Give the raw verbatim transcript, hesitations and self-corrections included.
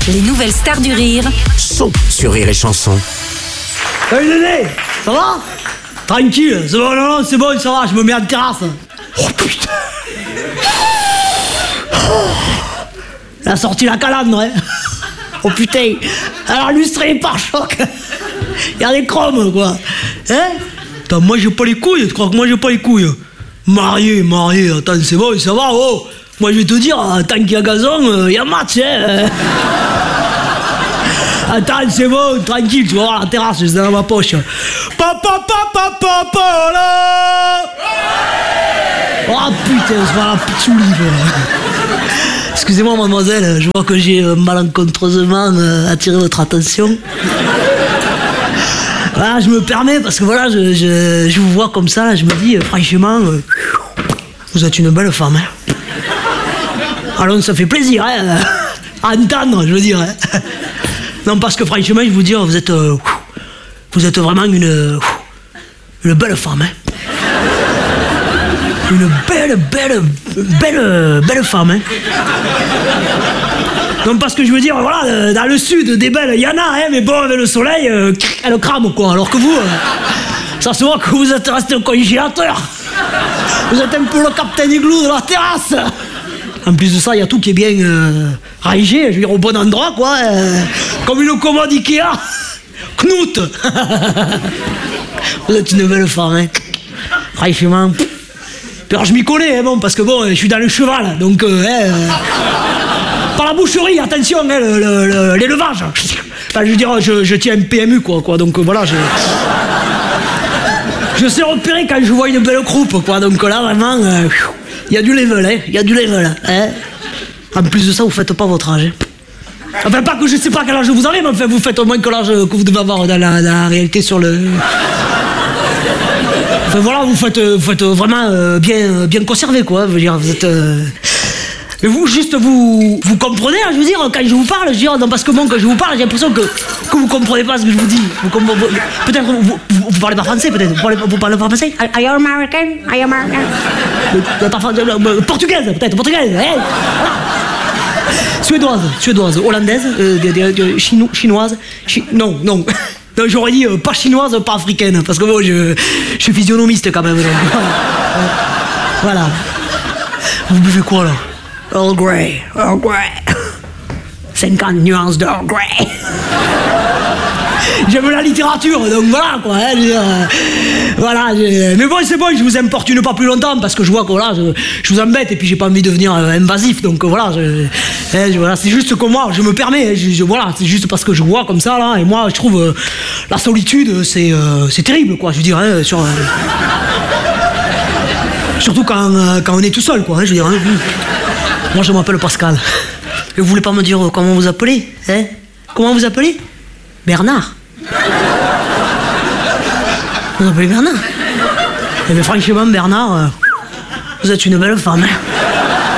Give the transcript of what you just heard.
Les nouvelles stars du rire sont sur Rire et Chanson. Salut Dédé, ça va? Tranquille, c'est bon, non, non, c'est bon, ça va, je me mets en terrasse. Oh putain. Elle a sorti la calandre, hein. Oh putain, elle a illustré les pare-chocs. Il y a des chromes, quoi. Hein? Attends, moi j'ai pas les couilles, tu crois que moi j'ai pas les couilles? Marié, marié, attends, c'est bon, ça va, oh. Moi je vais te dire, tant qu'il y a gazon, il y a match, hein. Attends, c'est bon, tranquille, tu vas voir la terrasse, c'est dans ma poche. Papa, papa, papa, là. Oh putain, on se voit la pitchouli, excusez-moi, mademoiselle, je vois que j'ai euh, malencontreusement euh, attiré votre attention. Voilà, je me permets, parce que voilà, je, je, je vous vois comme ça, là, je me dis, euh, franchement, euh, vous êtes une belle femme, hein. Alors, ça fait plaisir, hein, à entendre, je veux dire, hein. Non, parce que franchement, je vous dis, vous êtes, euh, vous êtes vraiment une, une belle femme, hein. Une belle, belle, belle, belle femme, hein. Non, parce que je veux dire, voilà, dans le sud, des belles, il y en a, hein, mais bon, avec le soleil, euh, elle crame, quoi. Alors que vous, euh, ça se voit que vous êtes resté au congélateur. Vous êtes un peu le Captain Igloo de la terrasse. En plus de ça, il y a tout qui est bien euh, rangé, je veux dire, au bon endroit, quoi. Euh, comme une commode Ikea. Knut. Vous êtes une belle femme, hein. Franchement. Alors je m'y connais, hein, bon, parce que bon, je suis dans le cheval, donc euh, hein, euh, par la boucherie, attention, hein, le, le, le, l'élevage. Enfin, je veux dire, je, je tiens un P M U, quoi, quoi, donc euh, voilà, je... Je sais repérer quand je vois une belle croupe, quoi, donc là, vraiment, il euh, y a du level, hein, il y a du level, hein. En plus de ça, vous faites pas votre âge, hein. Enfin, pas que je sais pas quel âge vous avez, mais enfin, vous faites au moins que l'âge que vous devez avoir dans la, dans la réalité sur le... Enfin voilà, vous faites, vous faites vraiment euh, bien, bien conservé, quoi. Je veux dire, vous êtes. Euh... Mais vous, juste, vous, vous comprenez, hein, je veux dire, quand je vous parle, je veux dire, non, parce que bon, quand je vous parle, j'ai l'impression que, que vous comprenez pas ce que je vous dis. Vous, vous, peut-être que vous, vous, vous parlez pas français, peut-être. Vous parlez, vous parlez pas français? Are you American? Are you American? Le, le, le, portugaise, peut-être, portugaise, hein, voilà. Suédoise, suédoise, hollandaise, euh, de, de, de, chino, chinoise, chi, non, non. Non, j'aurais dit euh, pas chinoise, pas africaine, parce que bon, je, je suis physionomiste quand même. Donc, euh, voilà. Vous buvez quoi là? Earl Grey, Earl Grey. cinquante nuances d'Earl Grey. J'aime la littérature, donc voilà quoi. Hein, je, euh, voilà. Je, mais bon, c'est bon, je vous importune pas plus longtemps parce que je vois que voilà, je, je vous embête et puis j'ai pas envie de devenir euh, invasif, donc euh, voilà. Je, hein, je, voilà, c'est juste que moi, je me permets. Je, je, voilà, c'est juste parce que je vois comme ça là, et moi, je trouve euh, la solitude, c'est euh, c'est terrible, quoi. Je veux dire, hein, sur. Euh, surtout quand euh, quand on est tout seul, quoi. Hein, je veux dire. Hein, moi, je m'appelle Pascal. Et vous voulez pas me dire euh, comment vous appelez, hein? Comment vous appelez? Bernard. Vous appelez Bernard? Eh bien, franchement, Bernard, euh, vous êtes une belle femme, hein.